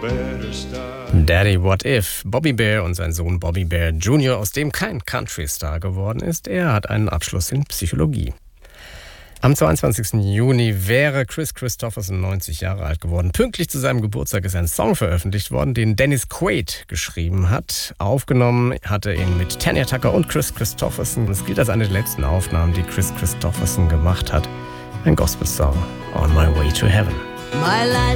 better start. Daddy What If. Bobby Bare und sein Sohn Bobby Bare Jr., aus dem kein Country-Star geworden ist. Er hat einen Abschluss in Psychologie. Am 22. Juni wäre Kris Kristofferson 90 Jahre alt geworden. Pünktlich zu seinem Geburtstag ist ein Song veröffentlicht worden, den Dennis Quaid geschrieben hat. Aufgenommen hatte ihn mit Tanya Tucker und Kris Kristofferson. Es gilt als eine der letzten Aufnahmen, die Kris Kristofferson gemacht hat. Ein Gospel-Song, On My Way to Heaven. My life